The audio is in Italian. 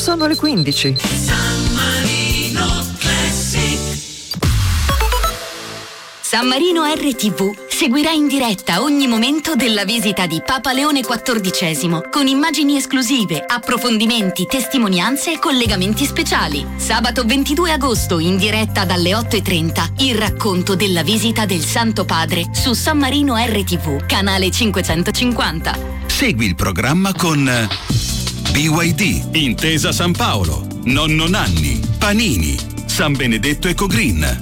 Sono le 15. San Marino Classic. San Marino RTV seguirà in diretta ogni momento della visita di Papa Leone XIV con immagini esclusive, approfondimenti, testimonianze e collegamenti speciali. Sabato 22 agosto in diretta dalle 8:30 il racconto della visita del Santo Padre su San Marino RTV, canale 550. Segui il programma con BYD, Intesa San Paolo, Nonno Nanni, Panini, San Benedetto EcoGreen,